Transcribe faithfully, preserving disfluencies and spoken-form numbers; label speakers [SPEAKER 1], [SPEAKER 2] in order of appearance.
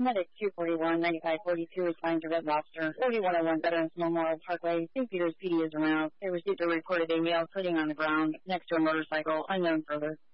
[SPEAKER 1] Medic two forty-one, ninety-five forty-two responding to Red Lobster, forty-one oh one Veterans Memorial Parkway, Saint Peter's P D is around. They received a reported a male sitting on the ground next to a motorcycle, unknown further.